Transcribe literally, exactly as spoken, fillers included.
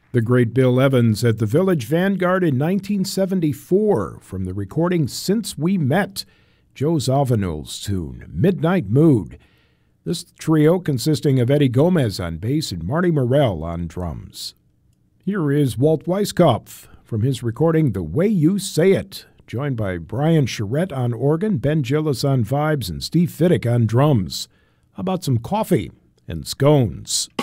The great Bill Evans at the Village Vanguard in nineteen seventy-four from the recording Since We Met, Joe Zawinul's tune, Midnight Mood. This trio consisting of Eddie Gomez on bass and Marty Morell on drums. Here is Walt Weiskopf from his recording The Way You Say It, joined by Brian Charette on organ, Ben Gillis on vibes, and Steve Fiddick on drums. How about some coffee and scones?